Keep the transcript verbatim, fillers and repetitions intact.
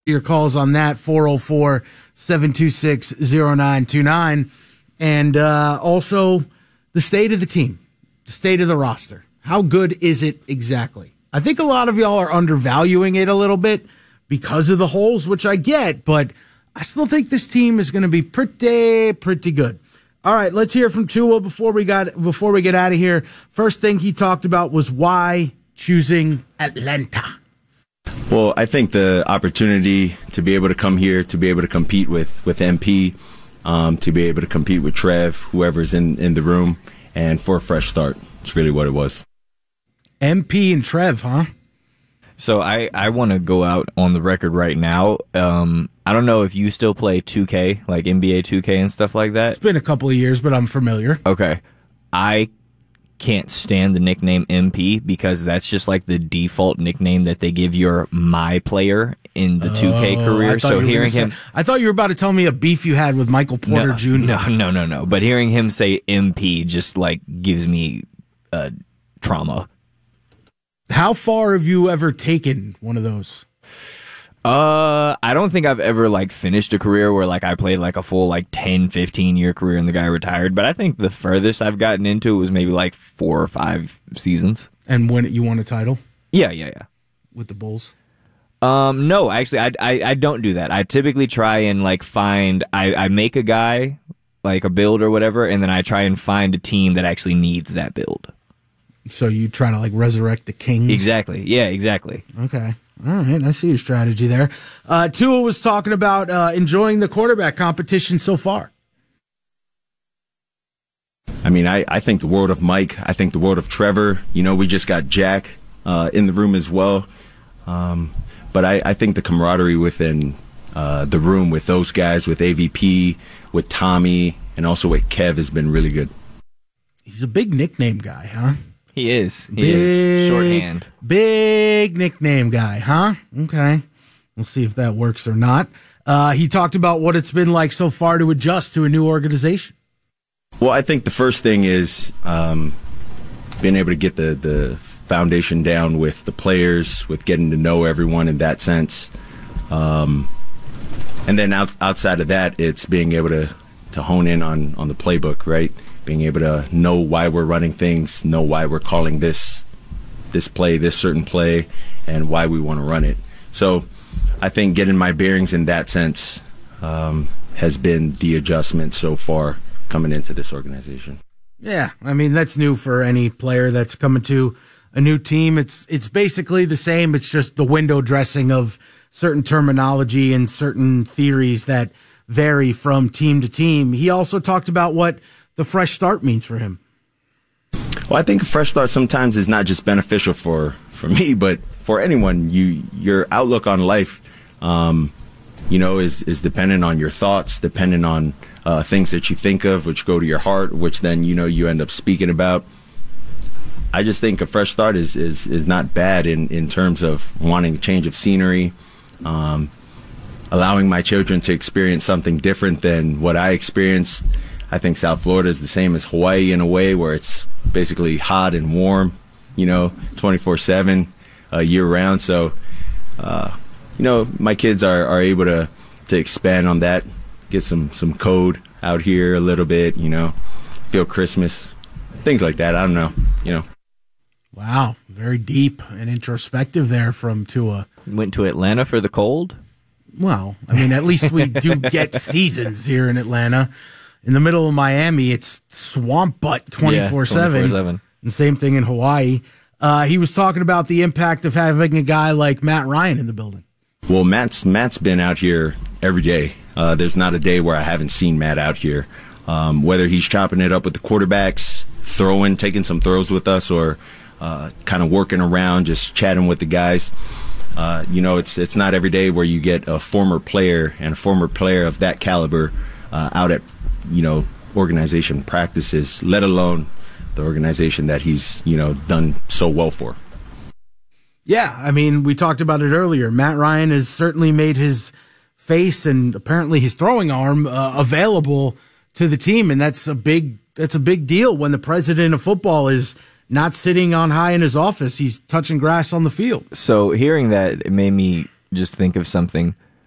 Your calls on that, four oh four, seven two six, oh nine two nine. And uh, also the state of the team, the state of the roster. How good is it exactly? I think a lot of y'all are undervaluing it a little bit because of the holes, which I get, but I still think this team is going to be pretty, pretty good. All right, let's hear from Tua before we got before we get out of here. First thing he talked about was why choosing Atlanta. Well, I think the opportunity to be able to come here, to be able to compete with, with M P, um, to be able to compete with Trev, whoever's in, in the room, and for a fresh start. It's really what it was. M P and Trev, huh? So I, I want to go out on the record right now. Um, I don't know if you still play two K, like N B A two K and stuff like that. It's been a couple of years, but I'm familiar. Okay. I can't stand the nickname M P because that's just like the default nickname that they give your my player in the two K Oh, career. I thought So you were hearing gonna him, say- I thought you were about to tell me a beef you had with Michael Porter no, Junior No, no, no, no. But hearing him say M P just like gives me uh, trauma. How far have you ever taken one of those? Uh, I don't think I've ever like finished a career where like I played like a full like ten, fifteen year career and the guy retired. But I think the furthest I've gotten into was maybe like four or five seasons. And when you won a title Yeah, yeah, yeah. with the Bulls? Um, no, actually, I, I, I don't do that. I typically try and like find, I, I make a guy like a build or whatever, and then I try and find a team that actually needs that build. So you try to like resurrect the Kings? Exactly. Yeah, exactly. Okay. All right. I see your strategy there. Uh, Tua was talking about uh, enjoying the quarterback competition so far. I mean, I, I think the world of Mike. I think the world of Trevor. You know, we just got Jack uh, in the room as well. Um, but I, I think the camaraderie within uh, the room with those guys, with A V P, with Tommy, and also with Kev has been really good. He's a big nickname guy, huh? He is. He Big, is. Shorthand. Big nickname guy, huh? Okay. We'll see if that works or not. Uh, he talked about what it's been like so far to adjust to a new organization. Well, I think the first thing is um, being able to get the, the foundation down with the players, with getting to know everyone in that sense. Um, and then out, outside of that, it's being able to, to hone in on, on the playbook, right? Being able to know why we're running things, know why we're calling this this play, this certain play, and why we want to run it. So I think getting my bearings in that sense um, has been the adjustment so far coming into this organization. Yeah, I mean, that's new for any player that's coming to a new team. It's it's basically the same. It's just the window dressing of certain terminology and certain theories that vary from team to team. He also talked about what the fresh start means for him. Well, I think a fresh start sometimes is not just beneficial for, for me, but for anyone. You your outlook on life, um, you know, is is dependent on your thoughts, dependent on uh, things that you think of, which go to your heart, which then you know you end up speaking about. I just think a fresh start is is, is not bad in, in terms of wanting a change of scenery, um, allowing my children to experience something different than what I experienced. I think South Florida is the same as Hawaii in a way where it's basically hot and warm, you know, twenty-four seven, uh, year round. So, uh, you know, my kids are, are able to, to expand on that, get some, some code out here a little bit, you know, feel Christmas, things like that. I don't know, you know. Wow, very deep and introspective there from Tua. Went to Atlanta for the cold? Well, I mean, at least we do get seasons here in Atlanta. In the middle of Miami, it's swamp butt twenty-four seven. Yeah, and same thing in Hawaii. Uh, he was talking about the impact of having a guy like Matt Ryan in the building. Well, Matt's Matt's been out here every day. Uh, there's not a day where I haven't seen Matt out here. Um, whether he's chopping it up with the quarterbacks, throwing, taking some throws with us, or uh, kind of working around, just chatting with the guys. Uh, you know, it's it's not every day where you get a former player and a former player of that caliber uh, out at, you know, organization practices, let alone the organization that he's, you know, done so well for. Yeah, I mean, we talked about it earlier. Matt Ryan has certainly made his face and apparently his throwing arm uh, available to the team, and that's a big that's a big deal when the president of football is not sitting on high in his office. He's touching grass on the field. So hearing that, it made me just think of something.